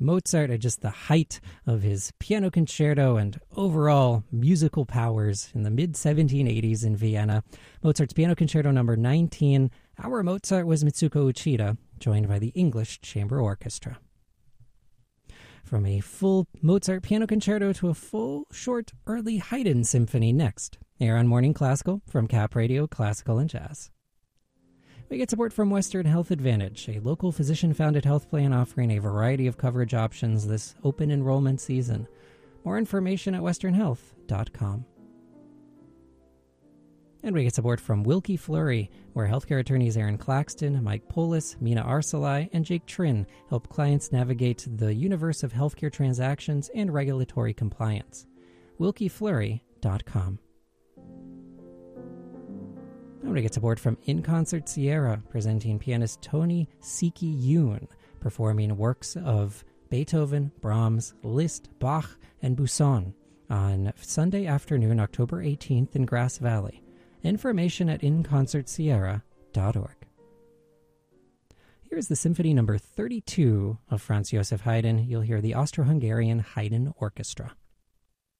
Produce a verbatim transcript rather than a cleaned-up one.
Mozart at just the height of his piano concerto and overall musical powers in the mid seventeen eighties in Vienna. Mozart's Piano Concerto number nineteen. Our Mozart was Mitsuko Uchida, joined by the English Chamber Orchestra. From a full Mozart piano concerto to a full, short, early Haydn symphony next. Here on Morning Classical from Cap Radio Classical and Jazz. We get support from Western Health Advantage, a local physician-founded health plan offering a variety of coverage options this open enrollment season. More information at western health dot com. And we get support from Wilkie Fleury, where healthcare attorneys Aaron Claxton, Mike Polis, Mina Arsalai, and Jake Trin help clients navigate the universe of healthcare transactions and regulatory compliance. wilkie fleury dot com. I'm going to get support from In Concert Sierra, presenting pianist Tony Siki Yoon, performing works of Beethoven, Brahms, Liszt, Bach, and Busson on Sunday afternoon, October eighteenth in Grass Valley. Information at in concert sierra dot org. Here's the Symphony number thirty-two of Franz Joseph Haydn. You'll hear the Austro-Hungarian Haydn Orchestra.